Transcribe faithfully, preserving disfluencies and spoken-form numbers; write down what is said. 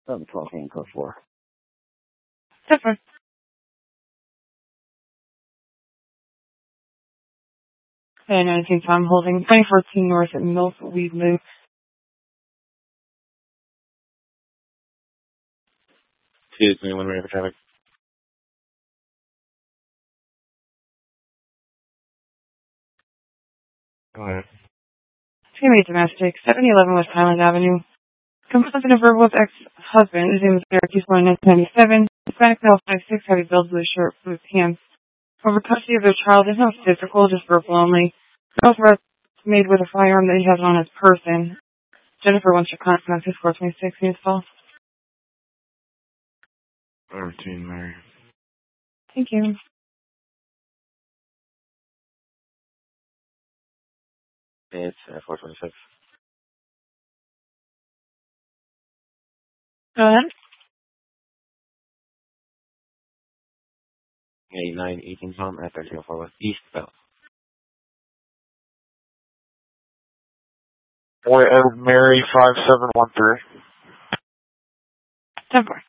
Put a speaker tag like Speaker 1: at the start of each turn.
Speaker 1: seven twelve hand code four.
Speaker 2: Seven. And nineteen Tom holding twenty fourteen North at Milkweed Loop.
Speaker 3: Excuse me, when we're in traffic. Go ahead.
Speaker 2: Family domestic, seven eleven West Highland Avenue. Complainant of verbal ex-husband, his name is Eric, he's born in nineteen ninety-seven. Hispanic male, five six, heavy build, blue shirt, blue pants. Over custody of their child, there's no physical, just verbal only. No threats made with a firearm that he has on his person. Jennifer wants your contact, six four two six, news call.
Speaker 3: thirteen, Mary.
Speaker 2: Thank you.
Speaker 3: It's uh, four twenty-six.
Speaker 2: Go ahead.
Speaker 3: eighty-nine eighteen Tom at thirteen oh four West East Bell.
Speaker 4: Boy, Edward Mary, five seven one three.
Speaker 2: ten four.